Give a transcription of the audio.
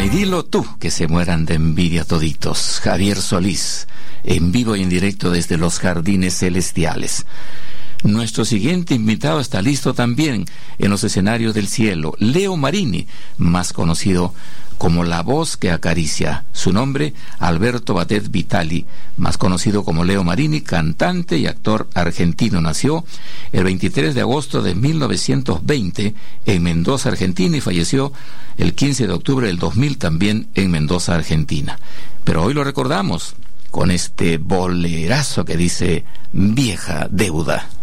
dilo tú, que se mueran de envidia toditos. Javier Solís, en vivo y en directo desde los Jardines Celestiales. Nuestro siguiente invitado está listo también en los escenarios del cielo. Leo Marini, más conocido como La Voz que Acaricia. Su nombre, Alberto Batet Vitali, más conocido como Leo Marini, cantante y actor argentino. Nació el 23 de agosto de 1920 en Mendoza, Argentina, y falleció el 15 de octubre del 2000 también en Mendoza, Argentina. Pero hoy lo recordamos con este bolerazo que dice Vieja Deuda.